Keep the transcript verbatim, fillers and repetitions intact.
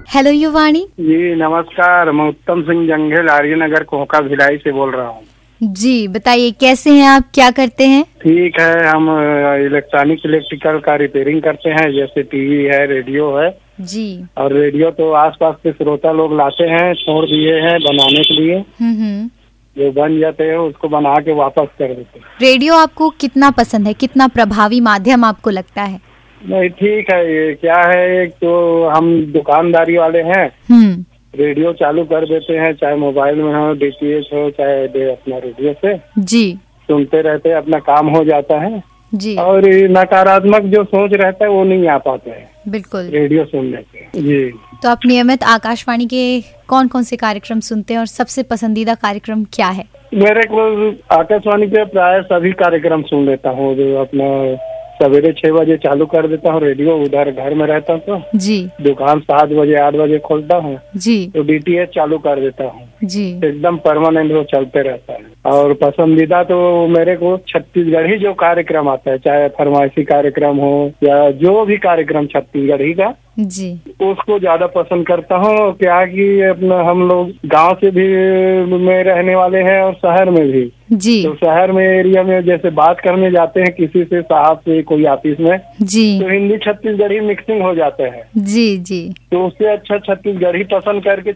Hello युवाणी। जी नमस्कार, मैं उत्तम सिंह जंघेल आर्यनगर कोहका भिलाई से बोल रहा हूँ। जी बताइए, कैसे हैं आप, क्या करते हैं? ठीक है, हम इलेक्ट्रॉनिक इलेक्ट्रिकल का रिपेयरिंग करते हैं, जैसे टीवी है, रेडियो है जी। और रेडियो तो आसपास के श्रोता लोग लाते हैं, छोड़ दिए हैं बनाने के लिए। हम्म। जो बन जाते हैं उसको बना के वापस कर देते हैं। रेडियो आपको कितना पसंद है, कितना प्रभावी माध्यम आपको लगता है? नहीं ठीक है, ये क्या है, एक तो हम दुकानदारी वाले हैं, हम्म। रेडियो चालू कर देते हैं, चाहे मोबाइल में हो, डीटीएच हो, चाहे दे अपना रेडियो से जी सुनते रहते हैं, अपना काम हो जाता है जी। और नकारात्मक जो सोच रहता है वो नहीं आ पाते हैं बिल्कुल, रेडियो सुनने से। जी तो आप नियमित आकाशवाणी के कौन कौन से कार्यक्रम सुनते हैं और सबसे पसंदीदा कार्यक्रम क्या है? मेरे को आकाशवाणी के प्राय सभी कार्यक्रम सुन लेता हूँ, जो अपना सवेरे छह बजे चालू कर देता हूँ रेडियो, उधर घर में रहता हूँ तो जी। दुकान सात बजे आठ बजे खोलता हूँ जी तो डीटीएच चालू कर देता हूँ जी। एकदम परमानेंट वो चलते रहता है। और पसंदीदा तो मेरे को छत्तीसगढ़ी जो कार्यक्रम आता है, चाहे फरमाइशी कार्यक्रम हो या जो भी कार्यक्रम छत्तीसगढ़ी का, जी उसको ज्यादा पसंद करता हूँ। क्या कि अपना हम लोग गांव से भी में रहने वाले हैं और शहर में भी। जी तो शहर में एरिया में जैसे बात करने जाते हैं किसी से, साहब से, कोई ऑफिस में, जी तो हिंदी छत्तीसगढ़ी मिक्सिंग हो जाते हैं। जी जी। तो उससे अच्छा छत्तीसगढ़ी पसंद करके